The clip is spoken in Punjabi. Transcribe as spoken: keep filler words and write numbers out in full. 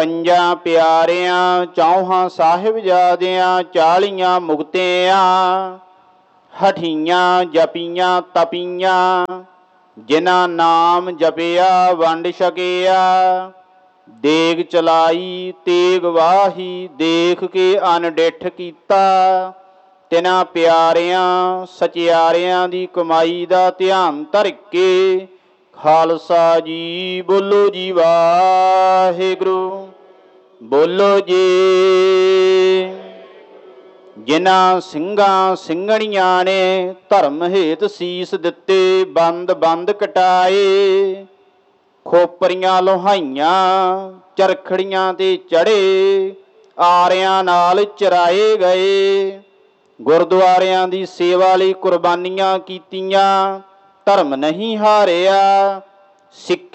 ਪੰਜਾਂ ਪਿਆਰਿਆਂ ਚੌਹਾਂ ਸਾਹਿਬਜ਼ਾਦਿਆਂ ਚਾਲੀਆਂ ਮੁਕਤਿਆਂ ਹਠੀਆਂ ਜਪੀਆਂ ਤਪੀਆਂ ਜਿਨ੍ਹਾਂ ਨਾਮ ਜਪਿਆ ਵੰਡ ਛਕਿਆ। ਦੇਗ ਚਲਾਈ ਤੇਗ ਵਾਹੀ ਦੇਖ ਕੇ ਅਨਡਿੱਠ ਕੀਤਾ। ਤਿਨਾਂ ਪਿਆਰਿਆਂ ਸਚਿਆਰਿਆਂ ਦੀ ਕਮਾਈ ਦਾ ਧਿਆਨ ਧਰ ਕੇ ਖਾਲਸਾ ਜੀ ਬੋਲੋ ਜੀ ਵਾਹਿਗੁਰੂ ਬੋਲੋ ਜੀ। ਜਿਨ੍ਹਾਂ ਸਿੰਘਾਂ ਸਿੰਘਣੀਆਂ ਨੇ ਧਰਮ ਹੇਤ ਸੀਸ ਦਿੱਤੇ ਬੰਦ ਬੰਦ ਕਟਾਏ। ਖੋਪਰੀਆਂ ਲੋਹਾਈਆਂ ਚਰਖੜੀਆਂ ਤੇ ਚੜ੍ਹੇ ਆਰਿਆਂ ਨਾਲ ਚਰਾਏ ਗਏ। ਗੁਰਦੁਆਰਿਆਂ ਦੀ ਸੇਵਾ ਲਈ ਕੁਰਬਾਨੀਆਂ ਕੀਤੀਆਂ ਧਰਮ ਨਹੀਂ ਹਾਰਿਆ। ਸਿੱਖ